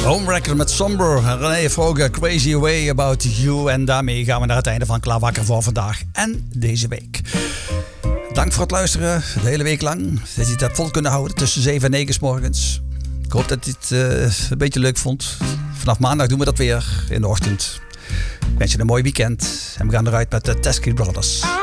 Home Record met Somber en René Vroger, Crazy Way About You. En daarmee gaan we naar het einde van Klaar Wakker voor vandaag en deze week. Dank voor het luisteren, de hele week lang. Dat je het hebt vol kunnen houden tussen 7 en 9 's morgens. Ik hoop dat je het een beetje leuk vond. Vanaf maandag doen we dat weer in de ochtend. Ik wens je een mooi weekend. En we gaan eruit met de Teskey Brothers.